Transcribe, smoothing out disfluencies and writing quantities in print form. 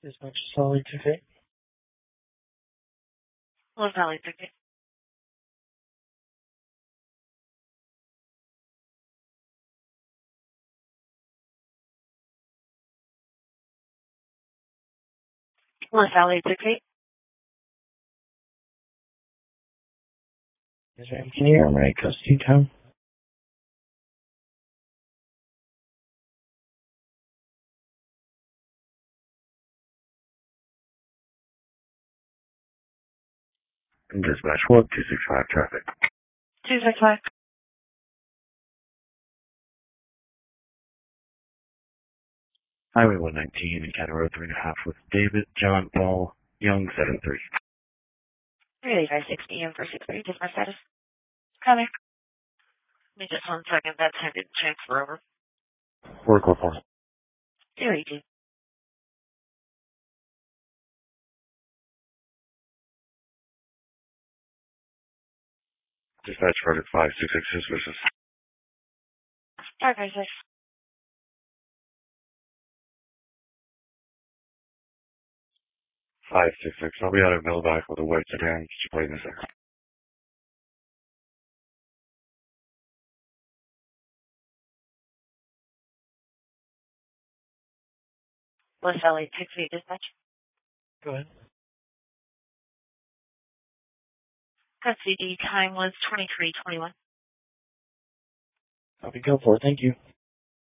Dispatch Solid 2K. Los Valley ticket. Los Valley ticket. Yes, ma'am. Can you hear my custody time? Dispatch, what? 265 traffic. 265. Highway 119 and County Road 3.5 with David John Paul Young 73. 385 AM for 630. Dispatch status. Coming. Give me just 1 second. That time didn't transfer over. Work report. 282. Dispatch verdict 566 suspicious. 556. 566. I'll be out of Millback with a white sedan. Just play this there. Los Valley 68 dispatch. Go ahead. Custody time was 23:21. I'll be go for it. Thank you.